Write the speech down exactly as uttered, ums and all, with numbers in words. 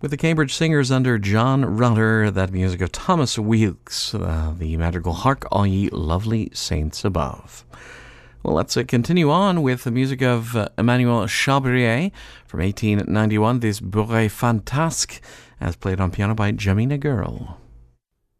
With the Cambridge Singers under John Rutter, that music of Thomas Weeks, uh, the madrigal Hark All Ye Lovely Saints Above. Well, let's uh, continue on with the music of uh, Emmanuel Chabrier from eighteen ninety-one, this Bourrée Fantasque, as played on piano by Jamina Girl.